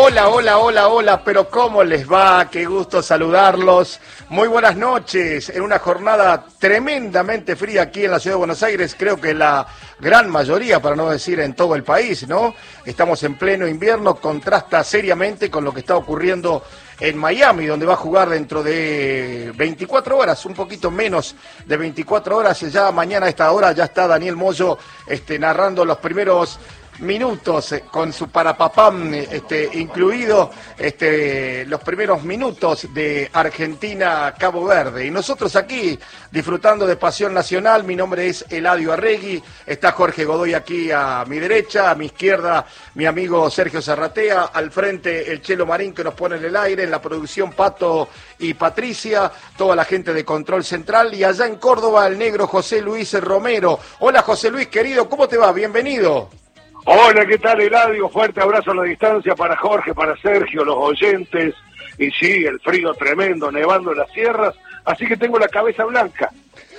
Hola, hola, hola, hola, pero ¿cómo les va? Qué gusto saludarlos. Muy buenas noches. En una jornada tremendamente fría aquí en la ciudad de Buenos Aires, creo que la gran mayoría, para no decir en todo el país, ¿no? Estamos en pleno invierno, contrasta seriamente con lo que está ocurriendo en Miami, donde va a jugar dentro de 24 horas, un poquito menos de 24 horas. Ya mañana a esta hora ya está Daniel Moyo narrando los primeros minutos con su parapapam incluido, los primeros minutos de Argentina-Cabo Verde. Y nosotros aquí disfrutando de Pasión Nacional. Mi nombre es Eladio Arregui, está Jorge Godoy aquí a mi derecha, a mi izquierda mi amigo Sergio Zarratea, al frente el Chelo Marín que nos pone en el aire, en la producción Pato y Patricia, toda la gente de Control Central, y allá en Córdoba el negro José Luis Romero. Hola José Luis, querido, ¿cómo te va? Bienvenido. Hola, ¿qué tal, Eladio? Fuerte abrazo a la distancia para Jorge, para Sergio, los oyentes. Y sí, el frío tremendo, nevando en las sierras, así que tengo la cabeza blanca.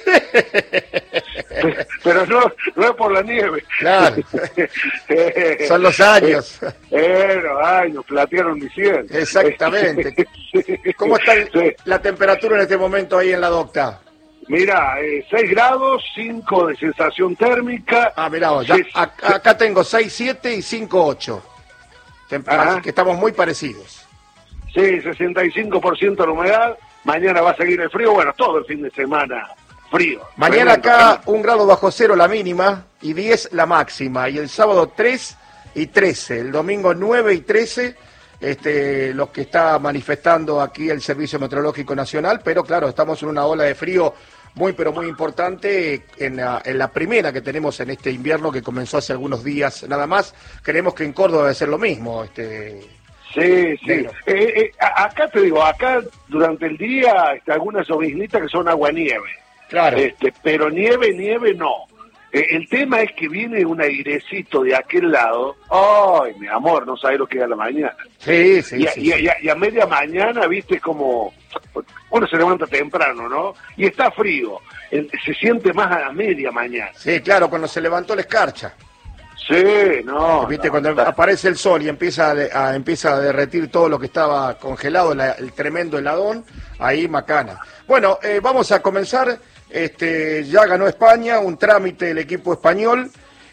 Pero no es por la nieve. Claro. Son los años. Los años, platearon mi cielo. Exactamente. ¿Cómo está la temperatura en este momento ahí en la docta? Mira, 6 grados, 5 de sensación térmica. Ah, mirá vos, acá tengo 6, 7 y 5, 8. Así que estamos muy parecidos. Sí, 65% de la humedad. Mañana va a seguir el frío. Bueno, todo el fin de semana frío. Mañana acá 1 grado bajo cero la mínima y 10 la máxima. Y el sábado 3 y 13. El domingo 9 y 13. Los que está manifestando aquí el Servicio Meteorológico Nacional. Pero claro, estamos en una ola de frío muy pero muy importante en la primera que tenemos en este invierno que comenzó hace algunos días nada más. Creemos que en Córdoba debe ser lo mismo. Sí. Acá te digo, acá durante el día algunas lloviznitas que son agua-nieve. Claro. Pero nieve no. El tema es que viene un airecito de aquel lado. Ay, mi amor, no sabes lo que es a la mañana. Sí. Y a media mañana, viste, como uno se levanta temprano, ¿no? Y está frío. Se siente más a la media mañana. Sí, claro, cuando se levantó la escarcha. Sí, no. Viste, cuando aparece el sol y empieza a derretir todo lo que estaba congelado, el tremendo heladón, ahí macana. Bueno, vamos a comenzar. Ya ganó España, un trámite el equipo español.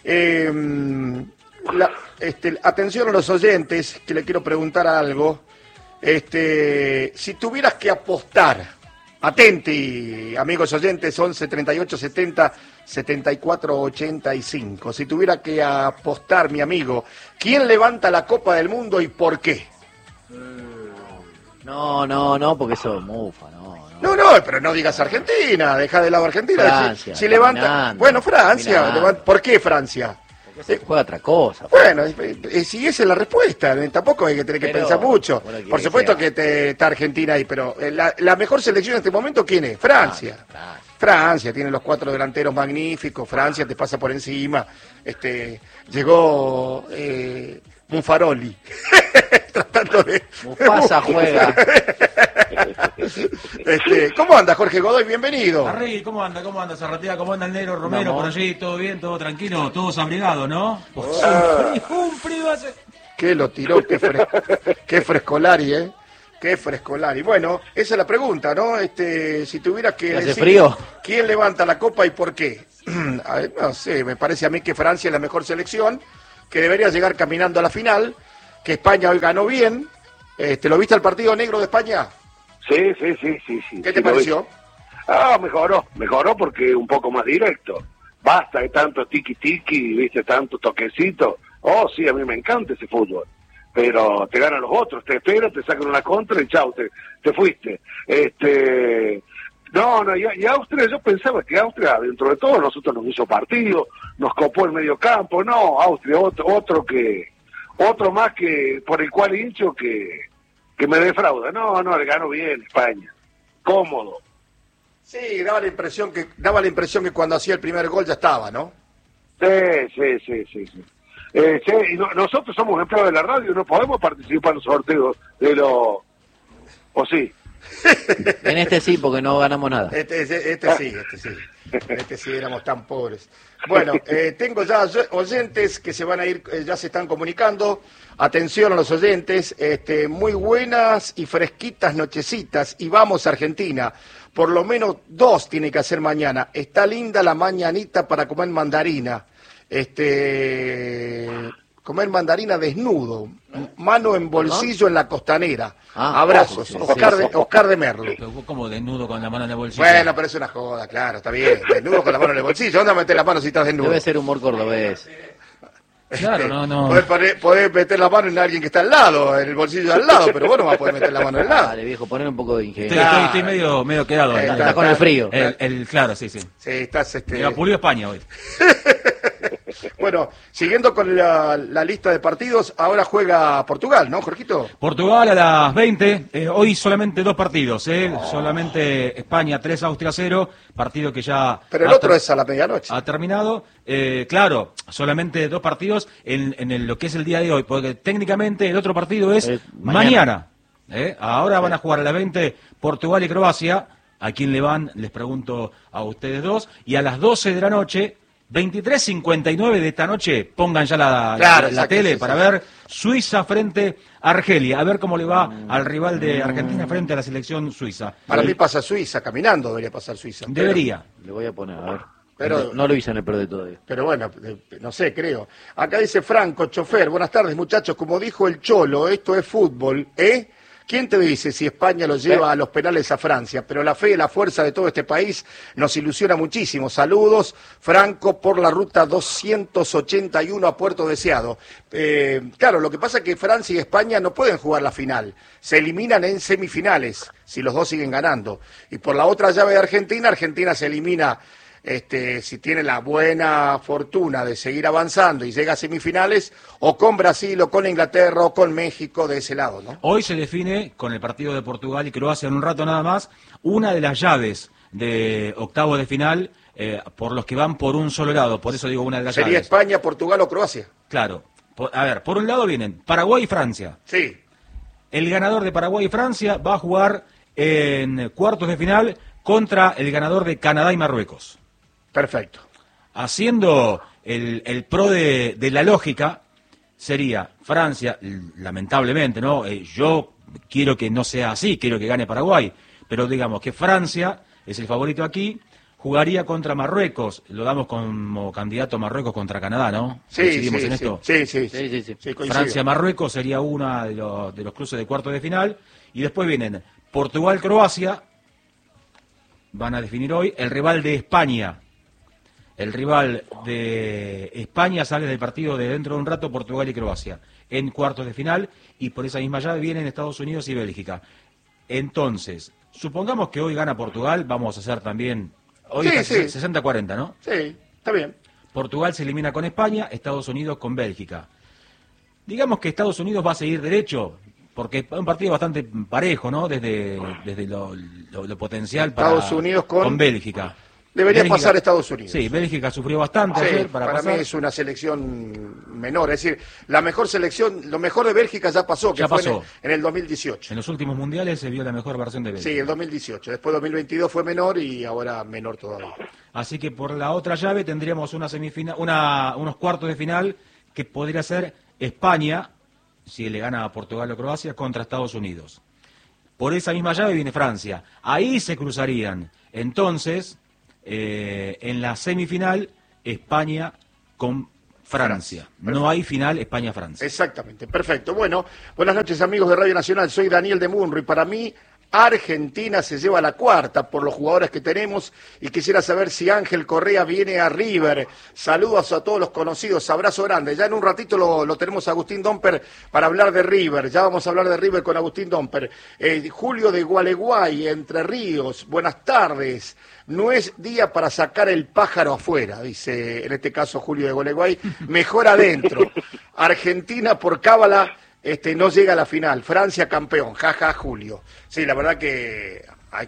Atención a los oyentes, que le quiero preguntar algo. Si tuvieras que apostar, atenti, amigos oyentes, 11 38 70 74 85. Si tuviera que apostar, mi amigo, ¿quién levanta la Copa del Mundo y por qué? No, porque eso es mufa, no. No, pero no digas Argentina, deja de lado Argentina. Francia, si levanta. Bueno, Francia. ¿Por qué Francia? Porque se juega otra cosa. Bueno, si esa es la respuesta, tampoco hay que tener que pensar mucho. Por supuesto que está Argentina ahí, pero la mejor selección en este momento, ¿quién es? Francia. Francia tiene los 4 delanteros magníficos. Francia te pasa por encima. Llegó Buffaroli. Tratando de... Mufasa juega. ¿Cómo anda Jorge Godoy? Bienvenido. Arregui, ¿cómo anda Zarratea? ¿Cómo anda el negro Romero por allí? ¿Todo bien? ¿Todo tranquilo? ¿Todos abrigados, no? Un frío hace... ¿Qué lo tiró? Qué frescolari, ¿eh? Qué frescolari. Bueno, esa es la pregunta, ¿no? Si tuvieras que ¿Hace decir frío? ¿Quién levanta la copa y por qué? No sé, me parece a mí que Francia es la mejor selección, que debería llegar caminando a la final, que España hoy ganó bien. ¿Lo viste el partido negro de España? Sí. ¿Qué te pareció? Mejoró porque un poco más directo. Basta de tanto tiki-tiki, viste, tanto toquecito. Oh, sí, a mí me encanta ese fútbol. Pero te ganan los otros, te esperan, te sacan una contra y chau, te fuiste. Y Austria, yo pensaba que Austria, dentro de todo, nosotros nos hizo partido, nos copó el medio campo. No, Austria, otro más que por el cual hincho que me defrauda. No, le gano bien España, cómodo. Sí, daba la impresión que cuando hacía el primer gol ya estaba, ¿no? Sí. Y nosotros somos empleados de la radio, no podemos participar en los sorteos de los... ¿O sí? En este sí, porque no ganamos nada. Este sí. Si éramos tan pobres. Bueno, tengo ya oyentes que se van a ir, ya se están comunicando. Atención a los oyentes, muy buenas y fresquitas nochecitas. Y vamos a Argentina. Por lo menos 2 tiene que hacer mañana. Está linda la mañanita para comer mandarina. Comer mandarina desnudo, mano en bolsillo en la costanera. Abrazos, Oscar de Merlo. Como desnudo con la mano en el bolsillo. Bueno, pero es una joda, claro, está bien. Desnudo con la mano en el bolsillo. ¿Dónde meter la mano si estás desnudo? Debe ser humor cordobés. Claro, no. Podés meter la mano en alguien que está al lado, en el bolsillo de al lado, pero vos no vas a poder meter la mano al lado. Dale, viejo, poner un poco de ingenio. Estoy medio quedado. Está con el frío. Claro, sí. Sí, estás Me pulió España hoy. Bueno, siguiendo con la lista de partidos, ahora juega Portugal, ¿no, Jorgito? Portugal a las 20, hoy solamente 2 partidos, solamente España 3, Austria 0, partido que ya... Pero el otro es a la medianoche. Ha terminado, claro, solamente 2 partidos en lo que es el día de hoy, porque técnicamente el otro partido es mañana. Ahora van a jugar a las 20 Portugal y Croacia. ¿A quién le van? Les pregunto a ustedes dos. Y a las 12 de la noche... 23:59 de esta noche, pongan ya la tele para ver Suiza frente a Argelia, a ver cómo le va al rival de Argentina frente a la selección suiza. Para mí pasa Suiza, caminando debería pasar Suiza. Debería. Le voy a poner, a ver. Pero, no lo hice en el peor de todavía. Pero bueno, no sé, creo. Acá dice Franco, chofer, buenas tardes muchachos, como dijo el Cholo, esto es fútbol, ¿eh? ¿Quién te dice si España lo lleva a los penales a Francia? Pero la fe y la fuerza de todo este país nos ilusiona muchísimo. Saludos, Franco, por la ruta 281 a Puerto Deseado. Claro, lo que pasa es que Francia y España no pueden jugar la final. Se eliminan en semifinales, si los dos siguen ganando. Y por la otra llave de Argentina, Argentina se elimina... si tiene la buena fortuna de seguir avanzando y llega a semifinales, o con Brasil, o con Inglaterra, o con México, de ese lado, ¿no? Hoy se define, con el partido de Portugal y Croacia en un rato nada más, una de las llaves de octavos de final, por los que van por un solo lado, por eso digo una de las ¿Sería llaves. España, Portugal o Croacia? Claro. Por un lado vienen Paraguay y Francia. Sí. El ganador de Paraguay y Francia va a jugar en cuartos de final contra el ganador de Canadá y Marruecos. Perfecto. Haciendo el pro de la lógica, sería Francia, lamentablemente, ¿no? Yo quiero que no sea así, quiero que gane Paraguay, pero digamos que Francia es el favorito aquí, jugaría contra Marruecos, lo damos como candidato a Marruecos contra Canadá, ¿no? ¿Coincidimos en esto? Sí, Francia-Marruecos sería una de los cruces de cuartos de final, y después vienen Portugal-Croacia, van a definir hoy, el rival de España. El rival de España sale del partido de dentro de un rato, Portugal y Croacia, en cuartos de final, y por esa misma llave vienen Estados Unidos y Bélgica. Entonces, supongamos que hoy gana Portugal, vamos a hacer también, hoy está 60-40, ¿no? Sí, está bien. Portugal se elimina con España, Estados Unidos con Bélgica. Digamos que Estados Unidos va a seguir derecho, porque es un partido bastante parejo, ¿no? Desde lo potencial para Estados Unidos con Bélgica. Debería Bélgica, pasar Estados Unidos. Sí, Bélgica sufrió bastante ayer para pasar. Mí es una selección menor, es decir, la mejor selección, lo mejor de Bélgica ya pasó, fue en el 2018. En los últimos mundiales se vio la mejor versión de Bélgica. Sí, el 2018. Después 2022 fue menor y ahora menor todavía. Así que por la otra llave tendríamos una semifinal, unos cuartos de final que podría ser España, si le gana a Portugal o Croacia, contra Estados Unidos. Por esa misma llave viene Francia. Ahí se cruzarían. Entonces, en la semifinal, España con Francia. No hay final España-Francia. Exactamente, perfecto. Bueno, buenas noches amigos de Radio Nacional, soy Daniel de Munro y para mí Argentina se lleva la cuarta por los jugadores que tenemos y quisiera saber si Ángel Correa viene a River. Saludos a todos los conocidos, abrazo grande. Ya en un ratito lo tenemos a Agustín Domper para hablar de River, ya vamos a hablar de River con Agustín Domper. Julio de Gualeguay, Entre Ríos, buenas tardes. No es día para sacar el pájaro afuera, dice en este caso Julio de Gualeguay, mejor adentro. Argentina por cábala no llega a la final, Francia campeón, jaja Julio. Sí, la verdad que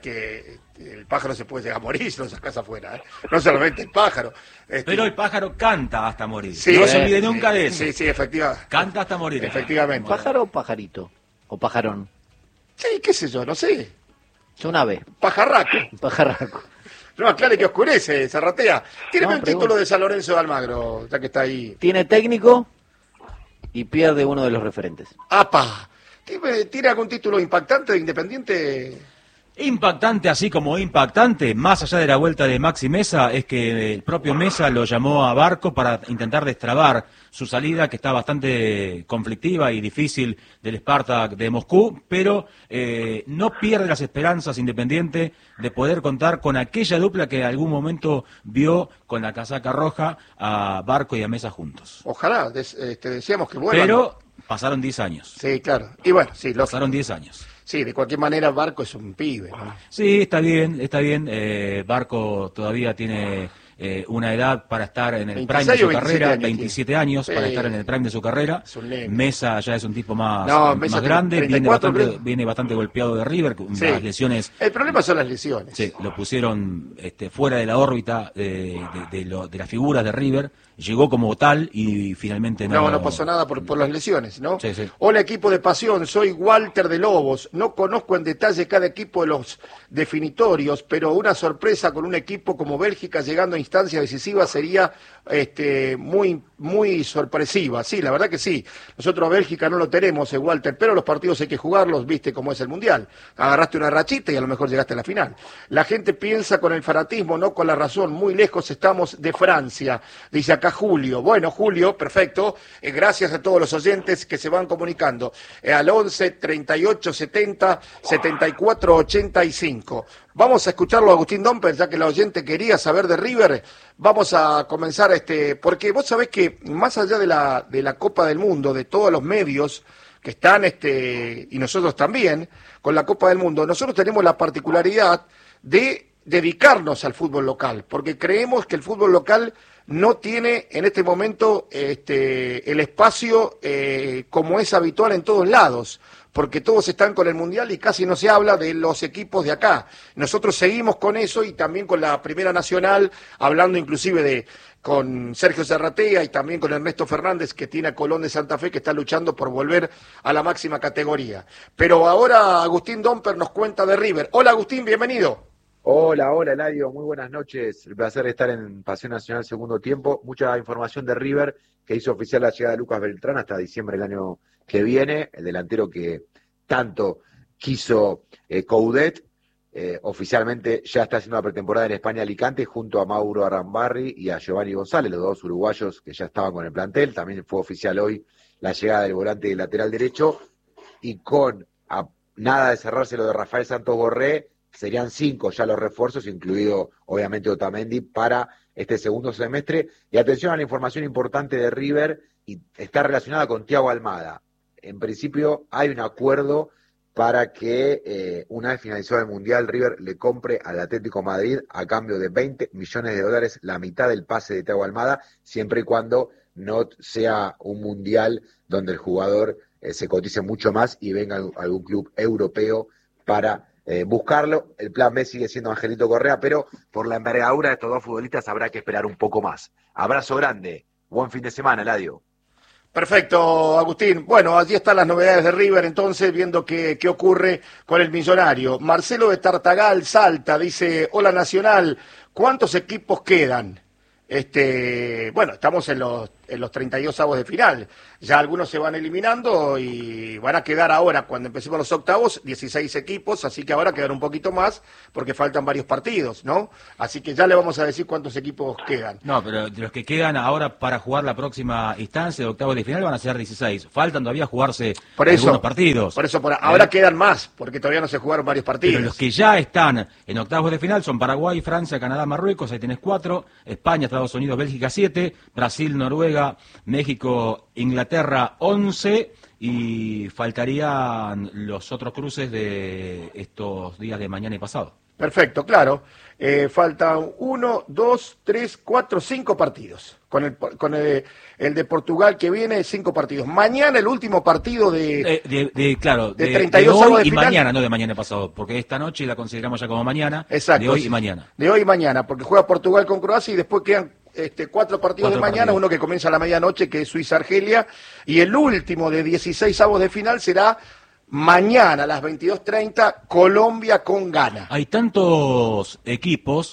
el pájaro se puede llegar a morir si lo sacas afuera, ¿eh? No solamente el pájaro. Pero el pájaro canta hasta morir, sí, no se olvide nunca de eso. Sí, efectivamente. Canta hasta morir. Efectivamente. ¿Pájaro o pajarito? ¿O pajarón? Sí, qué sé yo, no sé. Es un ave. Pajarraco. Pajarraco. No aclare que oscurece, Zarratea. Tíreme No, un pregunto. título de San Lorenzo de Almagro, ya que está ahí. Tiene técnico y pierde uno de los referentes. ¡Apa! ¿Tiene algún título impactante de Independiente? Impactante, así como impactante, más allá de la vuelta de Maxi Mesa, es que el propio Mesa lo llamó a Barco para intentar destrabar su salida, que está bastante conflictiva y difícil del Spartak de Moscú, pero no pierde las esperanzas Independiente de poder contar con aquella dupla que en algún momento vio con la casaca roja a Barco y a Mesa juntos. Ojalá, decíamos que vuelvan. Pero pasaron 10 años. Sí, claro. Y bueno, sí, lógico. Pasaron 10 años. Sí, de cualquier manera, Barco es un pibe, ¿no? Sí, está bien, está bien. Barco todavía tiene una edad para estar en el prime de 26 su o 27 carrera, años 27 años Sí. para estar en el prime de su carrera. Es un nene. Mesa ya es un tipo más, No, Mesa más tiene grande, 34, creo. viene bastante golpeado de River, con Sí. las lesiones. El problema son las lesiones. Sí, lo pusieron fuera de la órbita de las figuras de River, llegó como tal y finalmente No pasó nada por las lesiones, ¿no? Sí, sí. Hola, equipo de pasión, soy Walter de Lobos. No conozco en detalle cada equipo de los definitorios, pero una sorpresa con un equipo como Bélgica llegando a instancias decisivas sería muy, muy sorpresiva. Sí, la verdad que sí. Nosotros a Bélgica no lo tenemos, Walter, pero los partidos hay que jugarlos, viste cómo es el Mundial. Agarraste una rachita y a lo mejor llegaste a la final. La gente piensa con el fanatismo, no con la razón. Muy lejos estamos de Francia, dice acá Julio. Bueno, Julio, perfecto. Gracias a todos los oyentes que se van comunicando. Al 11 38 70 74 85. Vamos a escucharlo a Agustín Domper, ya que la oyente quería saber de River. Vamos a comenzar, porque vos sabés que más allá de la Copa del Mundo, de todos los medios que están, y nosotros también, con la Copa del Mundo, nosotros tenemos la particularidad de dedicarnos al fútbol local, porque creemos que el fútbol local no tiene en este momento el espacio como es habitual en todos lados, porque todos están con el Mundial y casi no se habla de los equipos de acá. Nosotros seguimos con eso y también con la Primera Nacional, hablando inclusive con Sergio Zarratea y también con Ernesto Fernández, que tiene a Colón de Santa Fe, que está luchando por volver a la máxima categoría. Pero ahora Agustín Domper nos cuenta de River. Hola Agustín, bienvenido. Hola, Eladio, muy buenas noches. El placer de estar en Pasión Nacional segundo tiempo. Mucha información de River, que hizo oficial la llegada de Lucas Beltrán hasta diciembre del año que viene, el delantero que tanto quiso Coudet. Oficialmente ya está haciendo la pretemporada en España Alicante junto a Mauro Arambarri y a Giovanni González, los dos uruguayos que ya estaban con el plantel. También fue oficial hoy la llegada del volante y lateral derecho, y con nada de cerrarse lo de Rafael Santos Borré, serían 5 ya los refuerzos, incluido obviamente Otamendi, para este segundo semestre. Y atención a la información importante de River, y está relacionada con Thiago Almada. En principio hay un acuerdo para que una vez finalizado el Mundial, River le compre al Atlético Madrid a cambio de $20 millones, la mitad del pase de Thiago Almada, siempre y cuando no sea un Mundial donde el jugador se cotice mucho más y venga algún club europeo para buscarlo. El plan B sigue siendo Angelito Correa, pero por la envergadura de estos dos futbolistas habrá que esperar un poco más. Abrazo grande, buen fin de semana, Eladio. Perfecto, Agustín. Bueno, allí están las novedades de River, entonces, viendo qué ocurre con el millonario. Marcelo de Tartagal, Salta, dice, hola Nacional, ¿cuántos equipos quedan? Bueno, estamos en los 32avos de final. Ya algunos se van eliminando y van a quedar ahora, cuando empecemos los octavos, 16 equipos, así que ahora quedan un poquito más porque faltan varios partidos, ¿no? Así que ya le vamos a decir cuántos equipos quedan. No, pero de los que quedan ahora para jugar la próxima instancia de octavos de final van a ser 16. Faltan todavía jugarse algunos partidos. Por eso, ahora quedan más, porque todavía no se jugaron varios partidos. Pero los que ya están en octavos de final son Paraguay, Francia, Canadá, Marruecos, ahí tenés 4, España, Estados Unidos, Bélgica 7, Brasil, Noruega, México, Inglaterra 11, y faltarían los otros cruces de estos días de mañana y pasado. Perfecto, claro. Faltan 1, 2, 3, 4, 5 partidos. Con el de Portugal que viene, 5 partidos. Mañana el último partido de 32 de hoy de y final. mañana, no de mañana y pasado, porque esta noche la consideramos ya como mañana. Exacto. De hoy y mañana. De hoy y mañana, porque juega Portugal con Croacia y después quedan 4 partidos de mañana, uno que comienza a la medianoche, que es Suiza-Argelia, y el último de 16avos de final será mañana a las 22:30, Colombia con Ghana. Hay tantos equipos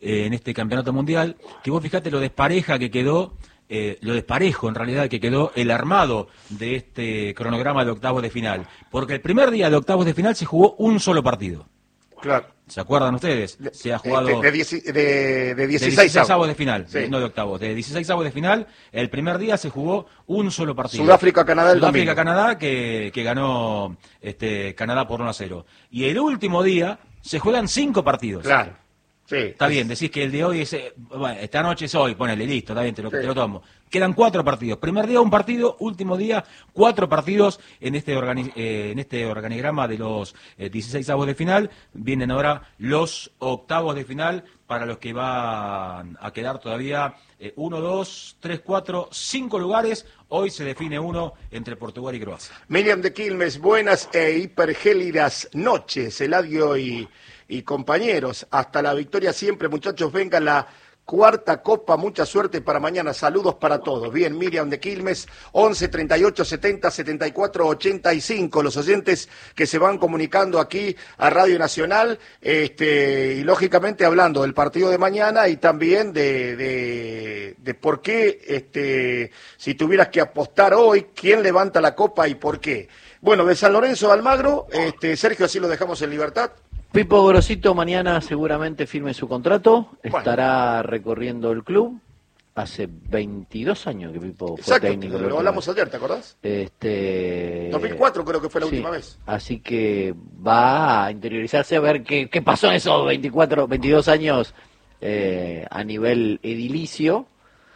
en este campeonato mundial, que vos fijate lo despareja que quedó, lo desparejo en realidad que quedó el armado de este cronograma de octavos de final. Porque el primer día de octavos de final se jugó un solo partido. Claro. ¿Se acuerdan ustedes? Se ha jugado de 16 avos de final, sí. No de octavos, de 16 avos de final. El primer día se jugó un solo partido. Sudáfrica-Canadá el domingo. Sudáfrica-Canadá que ganó Canadá por 1-0. Y el último día se juegan 5 partidos. Claro. Sí. Está bien, decís que el de hoy es, bueno, esta noche es hoy, ponele, listo, está bien, te lo tomo. Quedan 4 partidos. Primer día un partido, último día 4 partidos en este organigrama de los 16 avos de final. Vienen ahora los octavos de final para los que van a quedar todavía 1, 2, 3, 4, 5 lugares. Hoy se define uno entre Portugal y Croacia. Miriam de Quilmes, buenas e hipergélidas noches, Eladio y compañeros. Hasta la victoria siempre, muchachos, venga la cuarta copa, mucha suerte para mañana, saludos para todos. Bien, Miriam de Quilmes, 11 38 70 74 85, los oyentes que se van comunicando aquí a Radio Nacional, y lógicamente hablando del partido de mañana y también de por qué, si tuvieras que apostar hoy, quién levanta la copa y por qué. Bueno, de San Lorenzo de Almagro, Sergio, así lo dejamos en libertad. Pipo Gorosito mañana seguramente firme su contrato, bueno, estará recorriendo el club. Hace 22 años que Pipo fue técnico. Lo hablamos ayer, ¿te acordás? 2004 creo que fue la última vez. Así que va a interiorizarse a ver qué pasó en esos 22 años a nivel edilicio.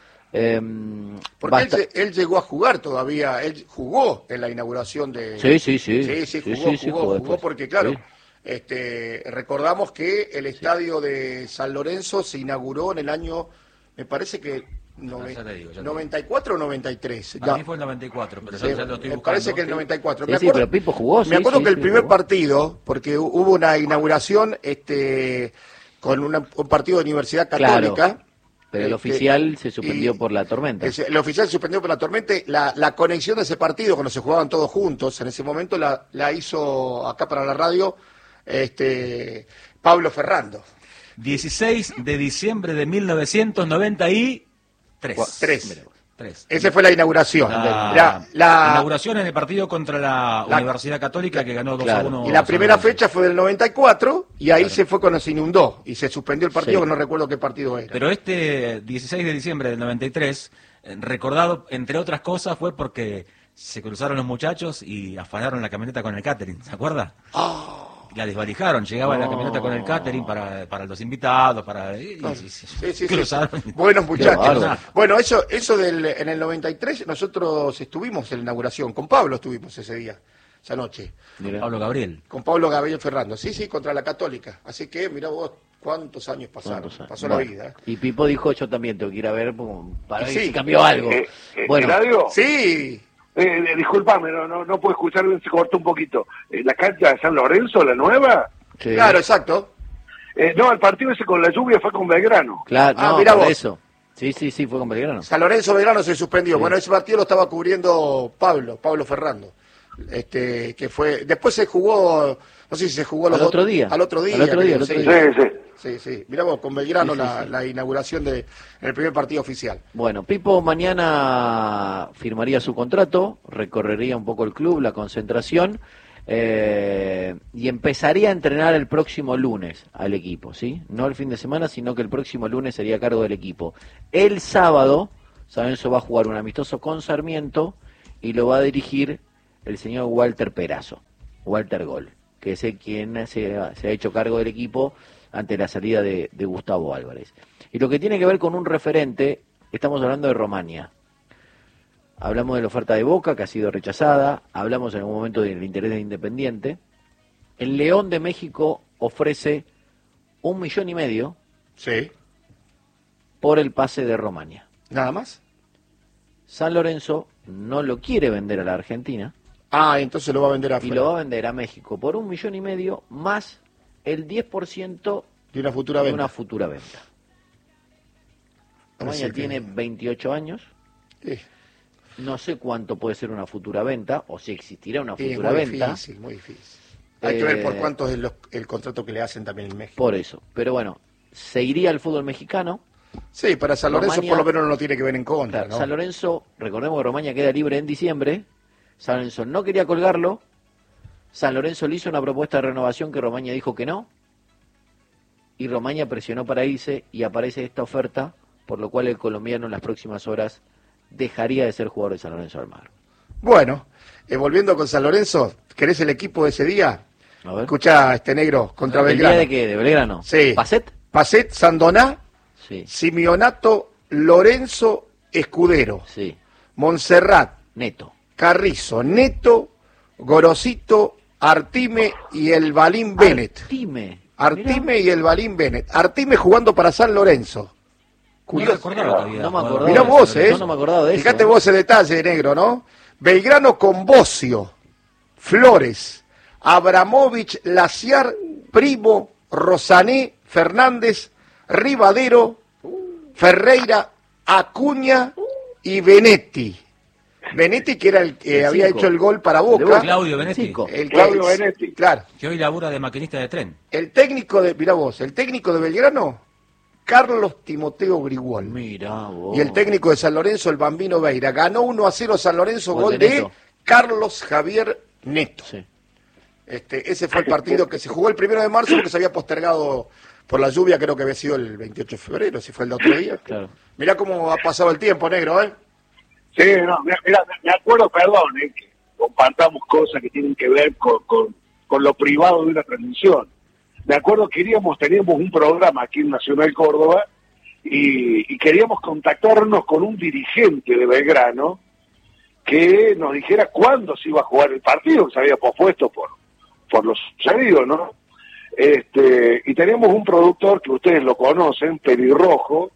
Porque él llegó a jugar todavía, él jugó en la inauguración de... Sí, jugó porque claro... Sí. Recordamos que el estadio de San Lorenzo se inauguró en el año, me parece que 94 o 93. A mí fue el 94, pero ya lo estoy buscando. Me parece que el 94. Sí, pero Pipo jugó. Me acuerdo que el primer partido, porque hubo una inauguración con un partido de Universidad Católica. Claro, pero el oficial se suspendió por la tormenta. El oficial se suspendió por la tormenta. La conexión de ese partido, cuando se jugaban todos juntos, en ese momento la hizo acá para la radio Pablo Ferrando. 16 de diciembre de 1993. Esa fue la inauguración. La inauguración en el partido contra la Universidad Católica que ganó 2-1. Y la primera fecha fue del 94 y ahí se fue cuando se inundó y se suspendió el partido, que no recuerdo qué partido era. Pero 16 de diciembre del 93, recordado entre otras cosas, fue porque se cruzaron los muchachos y afanaron la camioneta con el catering, ¿se acuerda? La desvalijaron, llegaba la camioneta con el catering para los invitados, cruzaron. Buenos muchachos. Bueno, eso en el 93 nosotros estuvimos en la inauguración, con Pablo estuvimos ese día, esa noche. Pablo Gabriel. Con Pablo Gabriel Ferrando, sí, contra la Católica. Así que, mirá vos, cuántos años pasaron, pasó la vida. Y Pipo dijo, yo también tengo que ir a ver para ver si cambió algo. Bueno, sí. Disculpame, no puedo escuchar, se cortó un poquito. ¿La cancha de San Lorenzo, la nueva? Sí. Claro, exacto. No, el partido ese con la lluvia fue con Belgrano. Claro, mirá por vos. eso. Sí, fue con Belgrano. San Lorenzo Belgrano se suspendió. Sí. Bueno, ese partido lo estaba cubriendo Pablo Ferrando. Que fue... Después se jugó, no sé si se jugó al otro día. Sí. Mirá vos, con Belgrano la inauguración en el primer partido oficial. Bueno, Pipo mañana firmaría su contrato, recorrería un poco el club, la concentración, y empezaría a entrenar el próximo lunes al equipo, ¿sí? No el fin de semana, sino que el próximo lunes sería a cargo del equipo. El sábado, San Lorenzo va a jugar un amistoso con Sarmiento y lo va a dirigir el señor Walter Perazo, Walter Gol, que es quien se ha hecho cargo del equipo ante la salida de Gustavo Álvarez. Y lo que tiene que ver con un referente, estamos hablando de Romania. Hablamos de la oferta de Boca, que ha sido rechazada, hablamos en algún momento del interés de Independiente. El León de México ofrece 1,5 millones por el pase de Romania. ¿Nada más? San Lorenzo no lo quiere vender a la Argentina. Entonces lo va a vender afuera. Y lo va a vender a México por 1,5 millones más el 10% de una futura venta. Romania tiene 28 años. Sí. No sé cuánto puede ser una futura venta, o si existirá una futura venta. Muy difícil. Hay que ver por cuánto es el contrato que le hacen también en México. Por eso. Pero bueno, se iría al fútbol mexicano. Sí, para San Lorenzo Romaña, por lo menos no lo tiene que ver en contra, claro, ¿no? San Lorenzo, recordemos que Romaña queda libre en diciembre. San Lorenzo no quería colgarlo. San Lorenzo le hizo una propuesta de renovación que Romaña dijo que no. Y Romaña presionó para irse y aparece esta oferta, por lo cual el colombiano en las próximas horas dejaría de ser jugador de San Lorenzo de Almagro. Bueno, volviendo con San Lorenzo, ¿querés el equipo de ese día? A ver. Escucha, Negro, contra ¿El Belgrano. día de qué? ¿De Belgrano? Sí. ¿Pacet? Pacet, Sandoná, Sí. Simeonato, Lorenzo, Escudero, Sí. Montserrat, Neto. Carrizo, Neto, Gorosito, Artime y el Balín Bennett. Artime y el Balín Bennett. Artime jugando para San Lorenzo. Curioso. recordaba que había No me jugado. acordaba. Mirá de vos, eso, ¿eh? yo no me acordaba de eso, Fíjate ¿eh? vos ese detalle, Negro, ¿no? Belgrano con Bocio, Flores, Abramovich, Laciar, Primo, Rosané, Fernández, Rivadero, Ferreira, Acuña y Benetti. Benetti, que era el que El había cinco. hecho el gol para De Boca. Boca. Claudio Benetti, Cinco. Claudio Benetti. Claro. que hoy labura de maquinista de tren. El técnico de, mirá vos, el técnico de Belgrano, Carlos Timoteo Grigol. Mirá vos. Y el técnico de San Lorenzo, el Bambino Veira. Ganó 1-0 San Lorenzo, Gol gol de de Neto. Carlos Javier Neto. Sí. Ese fue el partido que se jugó el 1 de marzo porque se había postergado por la lluvia, creo que había sido el 28 de febrero, si fue el de otro día. Claro. Mirá cómo ha pasado el tiempo, Negro, ¿eh? Sí, no, mira, me acuerdo, perdón, que compartamos cosas que tienen que ver con lo privado de una transmisión. Me acuerdo que teníamos un programa aquí en Nacional Córdoba y queríamos contactarnos con un dirigente de Belgrano que nos dijera cuándo se iba a jugar el partido, que se había pospuesto por lo sucedido, ¿no? Y teníamos un productor que ustedes lo conocen, Pelirrojo,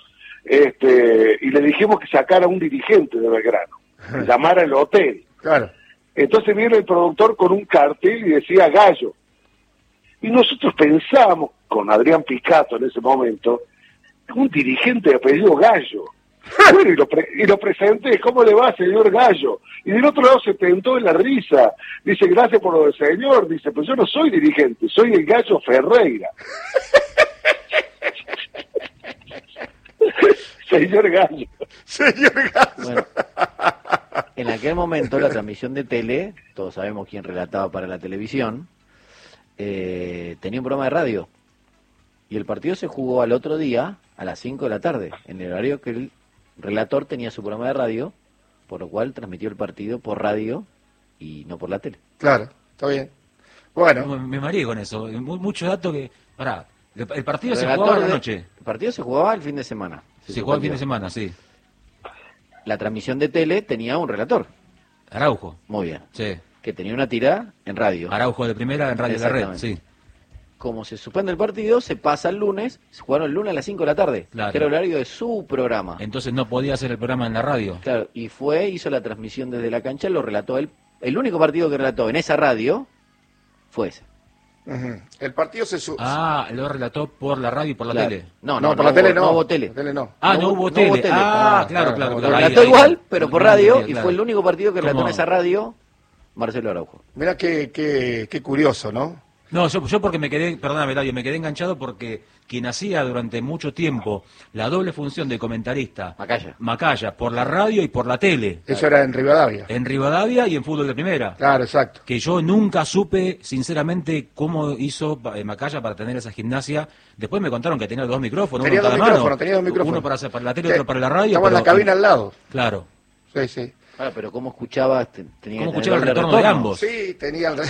y le dijimos que sacara un dirigente de Belgrano, que llamara el hotel. Claro. Entonces viene el productor con un cartel y decía Gallo. Y nosotros pensábamos, con Adrián Picato en ese momento, un dirigente de apellido Gallo. Bueno, y lo presenté, ¿cómo le va, señor Gallo? Y del otro lado se tentó en la risa. Dice, gracias por lo del señor. Dice, pues yo no soy dirigente, soy el Gallo Ferreira. Señor Gallo. Señor Gallo. Bueno, en aquel momento la transmisión de tele, todos sabemos quién relataba para la televisión, tenía un programa de radio. Y el partido se jugó al otro día, a las 5 de la tarde, en el horario que el relator tenía su programa de radio, por lo cual transmitió el partido por radio y no por la tele. Claro, está bien. Bueno, Me mareé con eso. Mucho dato que... Pará, el partido El se relator jugaba a la de- noche. El partido se jugaba el fin de semana. Se jugaba el fin de semana, sí. La transmisión de tele tenía un relator, Araujo, muy bien, sí. que tenía una tira en radio. Araujo de primera en Radio de la Red, Exactamente. sí. Como se suspende el partido, se pasa el lunes, se jugaron el lunes a las 5 de la tarde, Claro. que era el horario de su programa. Entonces no podía hacer el programa en la radio. Claro, y hizo la transmisión desde la cancha, lo relató él. El único partido que relató en esa radio fue ese. ujú. El partido se Lo relató por la radio y por la Claro. tele. No, por la tele no. No hubo tele. Por la tele no. Ah, no hubo tele. tele. Ah, claro, Ah, claro. no, Lo claro. relató Ahí- igual, pero por no radio, entendía, y claro. fue el único partido que relató ¿Cómo? en esa radio Marcelo Araujo. Mirá qué curioso, ¿no? No, yo porque me quedé, perdóname, Eladio, me quedé enganchado porque quien hacía durante mucho tiempo la doble función de comentarista, Macaya, por la radio y por la tele, Eso era en Rivadavia. en Rivadavia y en fútbol de primera. Claro, exacto. Que yo nunca supe, sinceramente, cómo hizo Macaya para tener esa gimnasia. Después me contaron que tenía dos micrófonos, Tenía uno en dos cada micrófonos, mano. tenía dos micrófonos. Uno para la tele y otro para la radio. Estaba en la pero- cabina al lado. Claro. Sí, sí. Pero ¿cómo escuchaba? Tenía ¿Cómo que escuchaba el tener doble retorno de ambos? Sí, tenía el